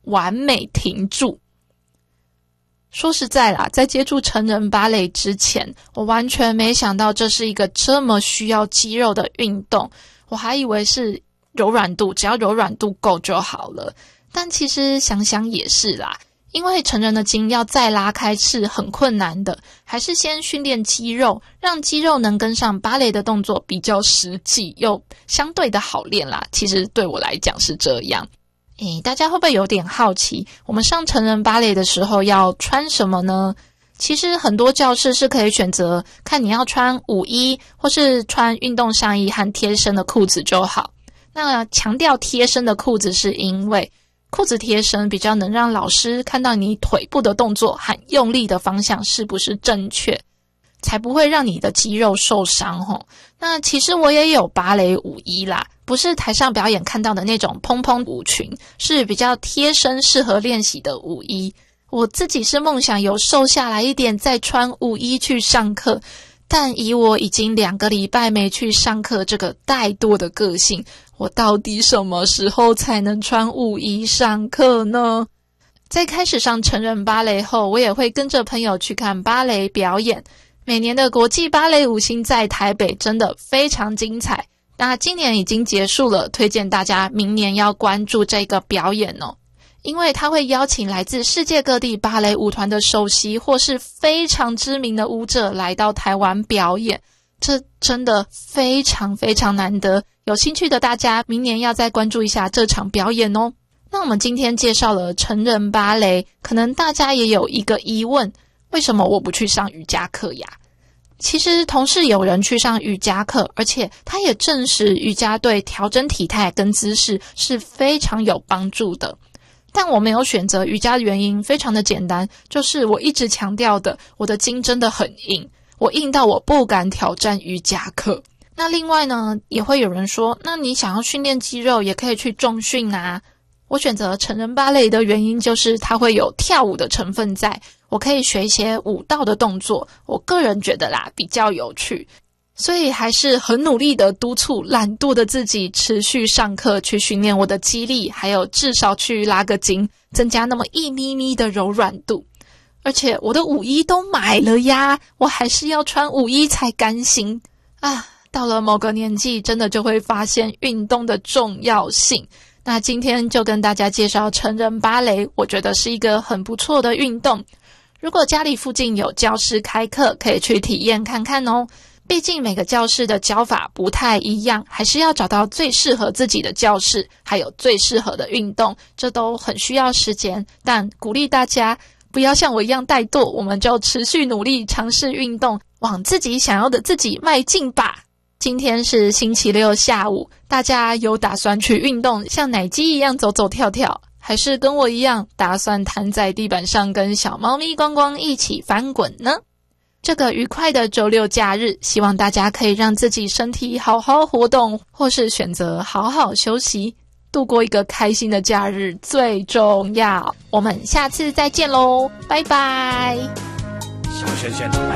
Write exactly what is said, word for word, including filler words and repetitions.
完美停住。说实在啦，在接触成人芭蕾之前，我完全没想到这是一个这么需要肌肉的运动，我还以为是柔软度，只要柔软度够就好了。但其实想想也是啦，因为成人的筋要再拉开是很困难的，还是先训练肌肉，让肌肉能跟上芭蕾的动作比较实际又相对的好练啦。其实对我来讲是这样。诶，大家会不会有点好奇，我们上成人芭蕾的时候要穿什么呢？其实很多教室是可以选择看你要穿舞衣或是穿运动上衣和贴身的裤子就好。那强调贴身的裤子是因为裤子贴身比较能让老师看到你腿部的动作和用力的方向是不是正确，才不会让你的肌肉受伤吼。那其实我也有芭蕾舞衣啦，不是台上表演看到的那种蓬蓬舞裙，是比较贴身适合练习的舞衣。我自己是梦想有瘦下来一点再穿舞衣去上课，但以我已经两个礼拜没去上课这个怠惰的个性，我到底什么时候才能穿舞衣上课呢？在开始上成人芭蕾后，我也会跟着朋友去看芭蕾表演。每年的国际芭蕾舞星在台北真的非常精彩，那今年已经结束了，推荐大家明年要关注这个表演哦，因为它会邀请来自世界各地芭蕾舞团的首席或是非常知名的舞者来到台湾表演，这真的非常非常难得，有兴趣的大家明年要再关注一下这场表演哦。那我们今天介绍了成人芭蕾，可能大家也有一个疑问，为什么我不去上瑜伽课呀？其实同事有人去上瑜伽课，而且他也证实瑜伽对调整体态跟姿势是非常有帮助的。但我没有选择瑜伽的原因非常的简单，就是我一直强调的，我的筋真的很硬，我硬到我不敢挑战瑜伽课。那另外呢，也会有人说，那你想要训练肌肉也可以去重训啊。我选择成人芭蕾的原因就是它会有跳舞的成分在，我可以学一些舞蹈的动作，我个人觉得啦比较有趣，所以还是很努力的督促懒惰的自己持续上课去训练我的肌力，还有至少去拉个筋，增加那么一咪咪的柔软度。而且我的舞衣都买了呀，我还是要穿舞衣才甘心啊！到了某个年纪，真的就会发现运动的重要性。那今天就跟大家介绍成人芭蕾，我觉得是一个很不错的运动。如果家里附近有教室开课，可以去体验看看哦。毕竟每个教室的教法不太一样，还是要找到最适合自己的教室，还有最适合的运动，这都很需要时间。但鼓励大家不要像我一样怠惰，我们就持续努力尝试运动，往自己想要的自己迈进吧。今天是星期六下午，大家有打算去运动，像奶鸡一样走走跳跳，还是跟我一样打算瘫在地板上跟小猫咪光光一起翻滚呢？这个愉快的周六假日，希望大家可以让自己身体好好活动，或是选择好好休息，度过一个开心的假日最重要。我们下次再见咯，拜拜。 小轩轩来